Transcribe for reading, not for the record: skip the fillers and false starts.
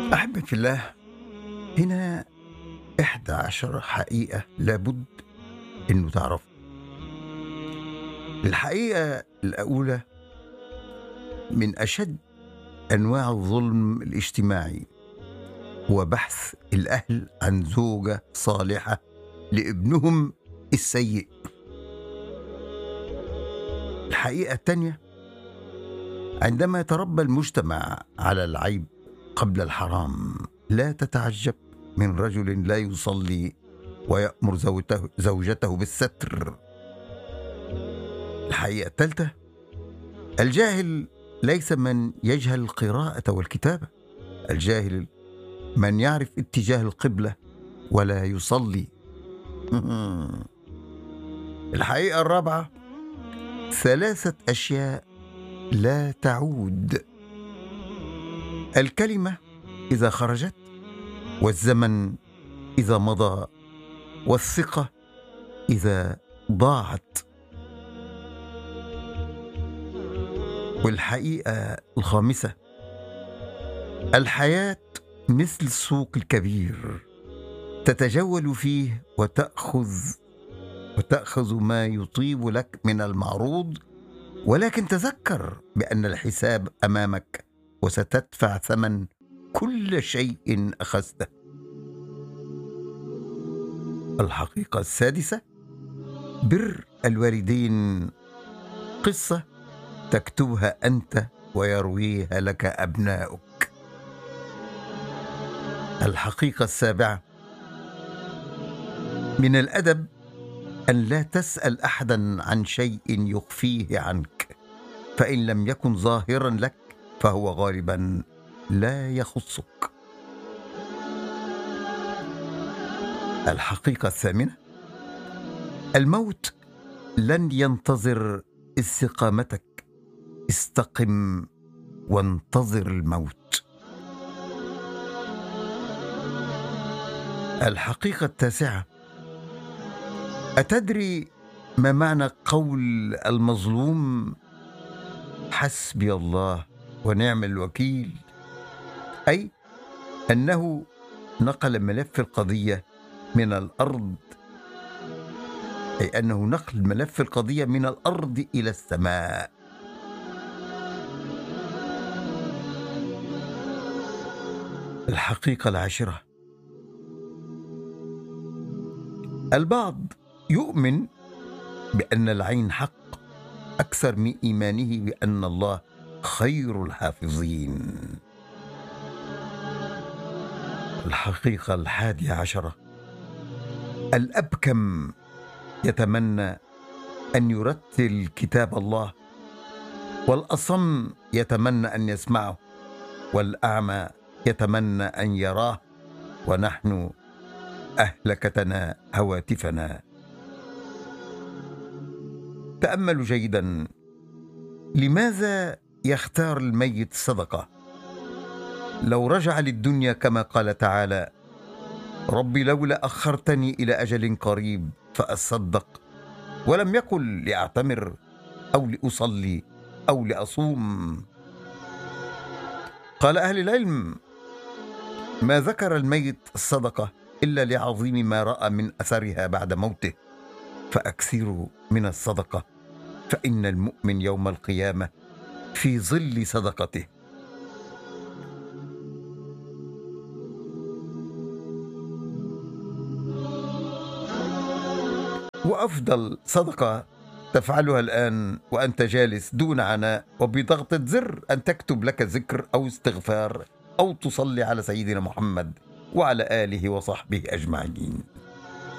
أحبة في الله، هنا 11 حقيقة لابد إنه تعرفها. الحقيقة الأولى: من أشد أنواع الظلم الاجتماعي هو بحث الأهل عن زوجة صالحة لابنهم السيء. الحقيقة الثانية: عندما يتربى المجتمع على العيب قبل الحرام لا تتعجب من رجل لا يصلي ويأمر زوجته بالستر. الحقيقة الثالثة: الجاهل ليس من يجهل القراءة والكتابة، الجاهل من يعرف اتجاه القبلة ولا يصلي. الحقيقة الرابعة: 3 أشياء لا تعود: الكلمة إذا خرجت، والزمن إذا مضى، والثقة إذا ضاعت. والحقيقة الخامسة: الحياة مثل السوق الكبير، تتجول فيه وتأخذ ما يطيب لك من المعروض، ولكن تذكر بأن الحساب أمامك وستدفع ثمن كل شيء أخذته. الحقيقة السادسة: بر الوالدين قصة تكتبها أنت ويرويها لك أبناؤك. الحقيقة السابعة: من الأدب أن لا تسأل أحدا عن شيء يخفيه عنك، فإن لم يكن ظاهرا لك فهو غالبا لا يخصك. الحقيقة الثامنة: الموت لن ينتظر استقامتك، استقم وانتظر الموت. الحقيقة التاسعة: أتدري ما معنى قول المظلوم حسبي الله ونعم الوكيل؟ أي أنه نقل ملف القضية من الأرض، من الأرض إلى السماء. الحقيقة العاشرة: البعض يؤمن بأن العين حق أكثر من إيمانه بأن الله خير الحافظين. الحقيقة الحادية عشرة: الأبكم يتمنى أن يرتل كتاب الله، والأصم يتمنى أن يسمعه، والأعمى يتمنى أن يراه، ونحن أهلكتنا هواتفنا. تأملوا جيدا، لماذا يختار الميت صدقة؟ لو رجع للدنيا كما قال تعالى: ربي لولا أخرتني إلى أجل قريب فأصدق، ولم يقل لأعتمر أو لأصلي أو لأصوم. قال أهل العلم: ما ذكر الميت الصدقة إلا لعظيم ما رأى من أثرها بعد موته، فأكثروا من الصدقة، فإن المؤمن يوم القيامة في ظل صدقته. وأفضل صدقة تفعلها الآن وأنت جالس دون عناء وبضغطة زر أن تكتب لك ذكر أو استغفار أو تصلي على سيدنا محمد وعلى آله وصحبه أجمعين.